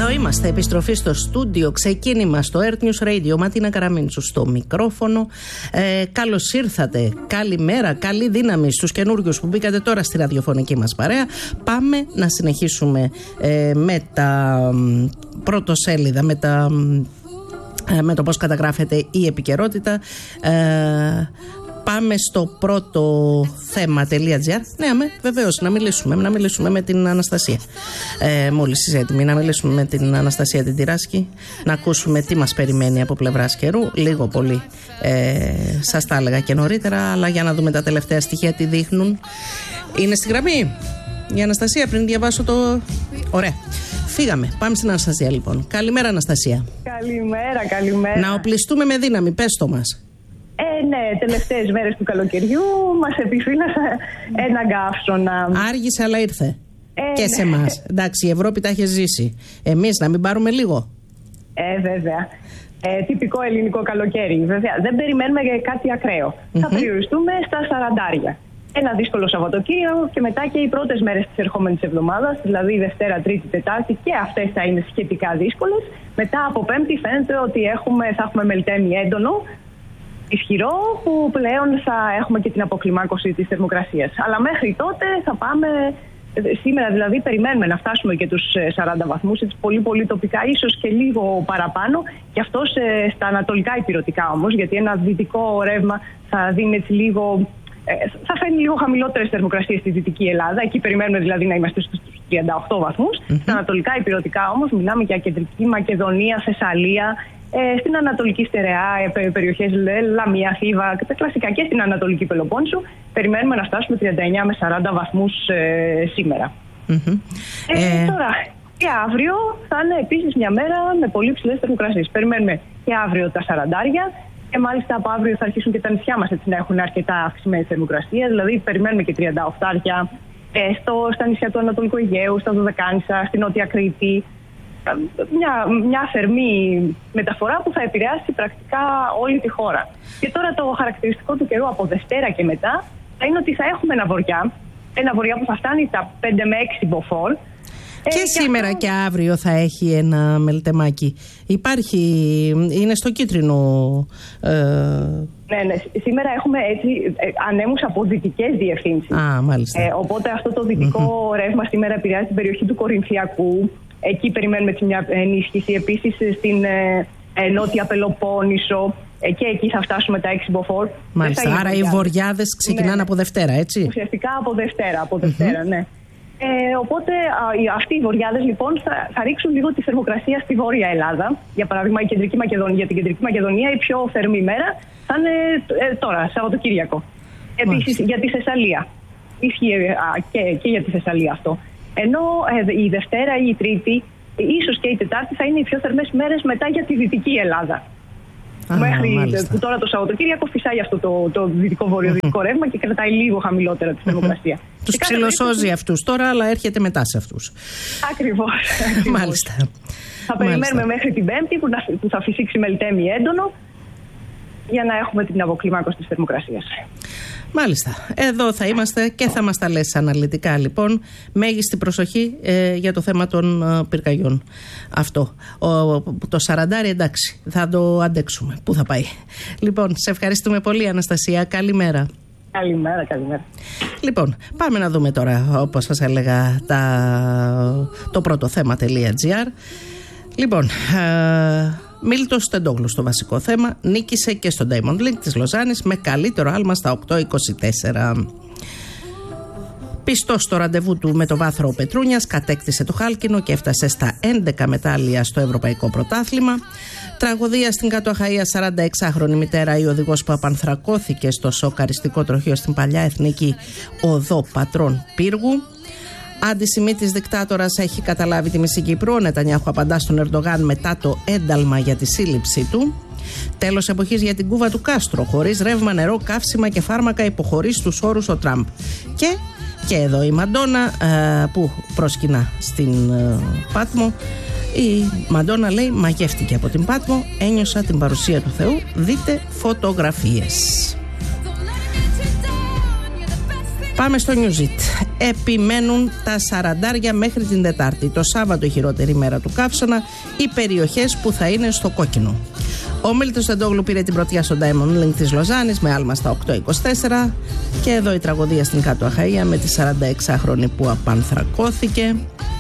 Εδώ είμαστε, επιστροφή στο στούντιο, ξεκίνημα στο Earth News Radio. Ματίνα Καραμίντσου στο μικρόφωνο. Καλώς ήρθατε, καλημέρα, καλή δύναμη στους καινούριους που μπήκατε τώρα στη ραδιοφωνική μας παρέα. Πάμε να συνεχίσουμε με τα πρωτοσέλιδα, με το πώς καταγράφεται η επικαιρότητα. Πάμε στο πρώτο θέμα.gr. Ναι, βεβαίως, να μιλήσουμε με την Αναστασία. Μόλις είσαι έτοιμη, να μιλήσουμε με την Αναστασία την Τυράσκη, να ακούσουμε τι μας περιμένει από πλευράς καιρού. Λίγο πολύ σας τα έλεγα και νωρίτερα, αλλά για να δούμε τα τελευταία στοιχεία τι δείχνουν. Είναι στη γραμμή η Αναστασία, πριν διαβάσω το... Ωραία. Φύγαμε. Πάμε στην Αναστασία λοιπόν. Καλημέρα, Αναστασία. Καλημέρα. Να οπλιστούμε με δύναμη, πες το μας. Ναι, τελευταίες μέρες του καλοκαιριού μας επιφύλασε ένα καύσωνα. Άργησε, αλλά ήρθε. Και σε εμάς. Εντάξει, η Ευρώπη τα έχει ζήσει. Εμείς να μην πάρουμε λίγο. Βέβαια. Τυπικό ελληνικό καλοκαίρι. Βέβαια, δεν περιμένουμε κάτι ακραίο. Θα περιοριστούμε στα 40. Ένα δύσκολο Σαββατοκύριακο και μετά και οι πρώτες μέρες της ερχόμενης εβδομάδας, δηλαδή Δευτέρα, Τρίτη, Τετάρτη, και αυτές θα είναι σχετικά δύσκολες. Μετά από Πέμπτη φαίνεται ότι θα έχουμε μελτέμι έντονο, ισχυρό, που πλέον θα έχουμε και την αποκλιμάκωση της θερμοκρασίας. Αλλά μέχρι τότε θα πάμε, σήμερα δηλαδή περιμένουμε να φτάσουμε και τους 40 βαθμούς, έτσι πολύ τοπικά, ίσως και λίγο παραπάνω, και αυτό στα ανατολικά υπηρετικά όμως, γιατί ένα δυτικό ρεύμα θα δίνει έτσι λίγο... θα φέρνει λίγο χαμηλότερες θερμοκρασίες στη Δυτική Ελλάδα. Εκεί περιμένουμε δηλαδή να είμαστε στους 38 βαθμούς. Στα ανατολικά υπηρετικά όμως μιλάμε για Κεντρική Μακεδονία, Θεσσαλία, στην Ανατολική Στερεά, περιοχές Λαμία, Θήβα, τα κλασικά, και στην Ανατολική Πελοπόννησο περιμένουμε να φτάσουμε 39 με 40 βαθμούς σήμερα. Τώρα, και αύριο θα είναι επίσης μια μέρα με πολύ ψηλές θερμοκρασίες. Περιμένουμε και αύριο τα 40. Και μάλιστα από αύριο θα αρχίσουν και τα νησιά μας έτσι να έχουν αρκετά αυξημένη θερμοκρασία. Δηλαδή, περιμένουμε και 38 στα νησιά του Ανατολικού Αιγαίου, στα Δωδεκάνησα, στην Νότια Κρήτη. Μια θερμή μεταφορά που θα επηρεάσει πρακτικά όλη τη χώρα. Και τώρα το χαρακτηριστικό του καιρού από Δευτέρα και μετά θα είναι ότι θα έχουμε ένα βορειά που θα φτάνει τα 5 με 6 μποφόρ. Και σήμερα και αύριο θα έχει ένα μελτεμάκι. Είναι στο κίτρινο. Ναι. Σήμερα έχουμε έτσι ανέμους από δυτικές διευθύνσεις. Μάλιστα. Οπότε αυτό το δυτικό ρεύμα σήμερα επηρεάζει την περιοχή του Κορινθιακού. Εκεί περιμένουμε μια ενίσχυση. Επίσης στην Νότια Πελοπόννησο. Και εκεί θα φτάσουμε τα 6 μποφόρ. Μάλιστα. Άρα οι βοριάδες ξεκινάνε από Δευτέρα, έτσι. Ουσιαστικά από Δευτέρα, ναι. Οπότε αυτοί οι βοριάδες λοιπόν θα ρίξουν λίγο τη θερμοκρασία στη Βόρεια Ελλάδα. Για παράδειγμα, για την Κεντρική Μακεδονία η πιο θερμή μέρα θα είναι τώρα, Σαββατοκύριακο. Επίσης για τη Θεσσαλία. Ισχύει και για τη Θεσσαλία αυτό. Ενώ η Δευτέρα ή η Τρίτη, ίσως και η Τετάρτη, θα είναι οι πιο θερμές μέρες μετά για τη Δυτική Ελλάδα. Μέχρι που τώρα το Σαββατοκύριακο φυσάει αυτό το δυτικό-βορειοδυτικό ρεύμα και κρατάει λίγο χαμηλότερα τη θερμοκρασία. Τους ψιλοσώζει αυτούς τώρα, αλλά έρχεται μετά σε αυτούς. Ακριβώς. Μάλιστα. Θα περιμένουμε μέχρι την Πέμπτη που θα φυσήξει μελτέμι έντονο για να έχουμε την αποκλιμάκωση της θερμοκρασίας. Μάλιστα. Εδώ θα είμαστε και θα μας τα λες αναλυτικά λοιπόν. Μέγιστη προσοχή για το θέμα των πυρκαγιών. Αυτό. Το 40 εντάξει, θα το αντέξουμε. Πού θα πάει. Λοιπόν, σε ευχαριστούμε πολύ Αναστασία. Καλημέρα. Καλημέρα. Λοιπόν, πάμε να δούμε τώρα, όπως σας έλεγα, το πρώτο θέμα.gr. Λοιπόν, Μίλτος Στεντόγλου στο βασικό θέμα, νίκησε και στο Diamond League της Λοζάνης με καλύτερο άλμα στα 8.24. Πιστός στο ραντεβού του με το βάθρο ο Πετρούνιας, κατέκτησε το χάλκινο και έφτασε στα 11 μετάλλια στο Ευρωπαϊκό Πρωτάθλημα. Τραγωδία στην Κάτω Αχαΐα, 46χρονη μητέρα ή οδηγός που απανθρακώθηκε στο σοκαριστικό τροχείο στην παλιά εθνική οδό Πατρών Πύργου. Αντισημίτης δικτάτορας έχει καταλάβει τη μισή Κύπρου. Ο Νετανιάχου απαντά στον Ερντογάν μετά το ένταλμα για τη σύλληψή του. Τέλος εποχής για την Κούβα του Κάστρο. Χωρίς ρεύμα, νερό, καύσιμα και φάρμακα, υποχωρεί στους όρους ο Τραμπ. Και εδώ η Μαντόνα που προσκυνά στην Πάτμο. Η Μαντόνα λέει: μαγεύτηκε από την Πάτμο, ένιωσα την παρουσία του Θεού. Δείτε φωτογραφίες. Πάμε στο Newsit. επιμένουν τα 40 μέχρι την Τετάρτη. Το Σάββατο η χειρότερη μέρα του καύσωνα, οι περιοχές που θα είναι στο κόκκινο. Ο Μίλτος Τεντόγλου πήρε την πρωτιά στο Diamond Link της Λοζάνης με άλμα στα 8.24 και εδώ η τραγωδία στην Κάτω Αχαΐα με τη 46χρονη που απανθρακώθηκε.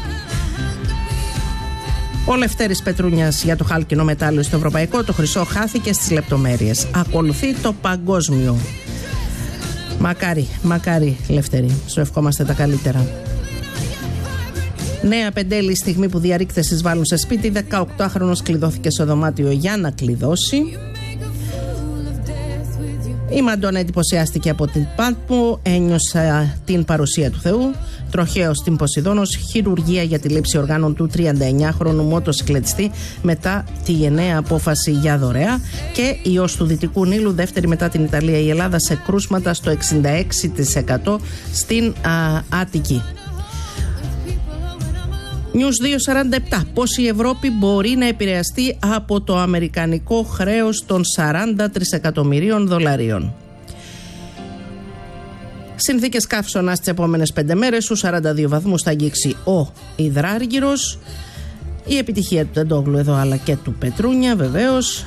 Ο Λευτέρης Πετρούνιας για το χάλκινο μετάλλιο στο ευρωπαϊκό, το χρυσό χάθηκε στις λεπτομέρειες. Ακολουθεί το παγκόσμιο. Μακάρι Λευτέρη, σου ευχόμαστε τα καλύτερα. Νέα Πεντέλη, στιγμή που διαρρήκτες εισβάλλουν σε σπίτι, 18χρονος κλειδώθηκε στο δωμάτιο για να κλειδώσει. Η Μαντόνα εντυπωσιάστηκε από την Πάτμο, ένιωσε την παρουσία του Θεού. Τροχαίος στην Ποσειδώνος, χειρουργία για τη λήψη οργάνων του 39χρονου μοτοσυκλετιστή μετά τη γενναία απόφαση για δωρεά. Και ιός του Δυτικού Νείλου, δεύτερη μετά την Ιταλία η Ελλάδα σε κρούσματα στο 66% στην Αττική. News 247. Πώς η Ευρώπη μπορεί να επηρεαστεί από το αμερικανικό χρέος των 40 τρισεκατομμυρίων δολαρίων. Συνθήκες καύσωνα στις επόμενες 5 μέρες, στους 42 βαθμούς θα αγγίξει ο υδράργυρος. Η επιτυχία του Τεντόγλου εδώ, αλλά και του Πετρούνια βεβαίως.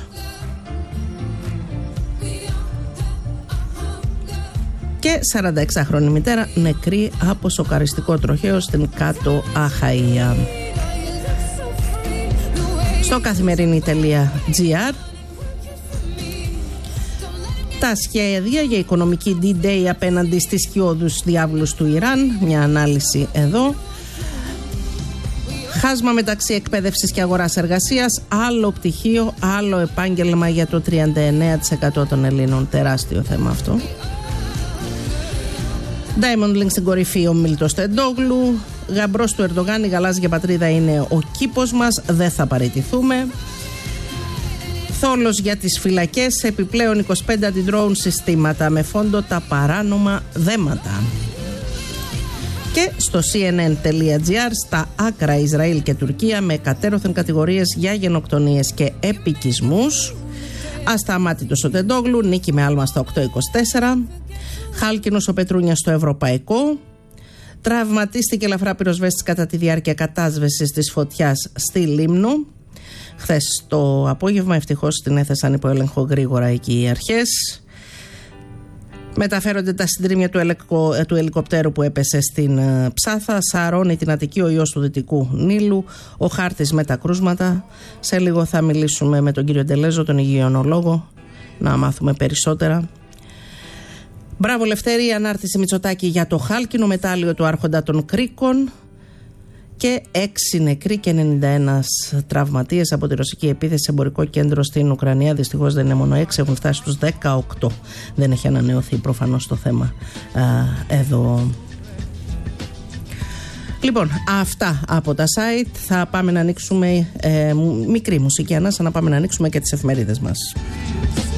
Και 46χρονη μητέρα νεκρή από σοκαριστικό τροχαίο στην Κάτω Αχαΐα. Στο καθημερινή.gr τα σχέδια για οικονομική D-Day απέναντι στις σκιώδους διάβλους του Ιράν. Μια ανάλυση εδώ. Χάσμα μεταξύ εκπαίδευσης και αγοράς εργασίας. Άλλο πτυχίο, άλλο επάγγελμα για το 39% των Ελλήνων. Τεράστιο θέμα αυτό. Diamond Link στην κορυφή, ο Μίλτος Τεντόγλου. Γαμπρός του Ερντογάν, η γαλάζια πατρίδα είναι ο κήπος μας, δεν θα παραιτηθούμε. Θόλος για τις φυλακές, επιπλέον 25 αντι-drone συστήματα με φόντο τα παράνομα δέματα. Και στο cnn.gr στα άκρα Ισραήλ και Τουρκία με κατέρωθεν κατηγορίες για γενοκτονίες και επικισμούς. Ασταμάτητος ο Τεντόγλου, νίκη με άλμα στα 8.24. Χάλκινος ο Πετρούνιας στο ευρωπαϊκό. Τραυματίστηκε ελαφρά πυροσβέστης κατά τη διάρκεια κατάσβεσης της φωτιάς στη Λίμνο. Χθες το απόγευμα ευτυχώς την έθεσαν υπό έλεγχο γρήγορα εκεί οι αρχές. Μεταφέρονται τα συντρίμμια του ελικοπτέρου που έπεσε στην Ψάθα. Σαρώνει την Αττική ο ιός του Δυτικού Νείλου. Ο χάρτης με τα κρούσματα. Σε λίγο θα μιλήσουμε με τον κύριο Ντελέζο, τον υγειονολόγο, να μάθουμε περισσότερα. Μπράβο Λευτέρη, η ανάρτηση Μητσοτάκη για το χάλκινο μετάλλιο του Άρχοντα των Κρίκων. Και 6 νεκροί και 91 τραυματίες από τη ρωσική επίθεση σε εμπορικό κέντρο στην Ουκρανία. Δυστυχώς δεν είναι μόνο 6, έχουν φτάσει στους 18. Δεν έχει ανανεωθεί προφανώς το θέμα εδώ. Λοιπόν, αυτά από τα site. Θα πάμε να ανοίξουμε μικρή μουσική ανάσα, να πάμε να ανοίξουμε και τις εφημερίδες μας.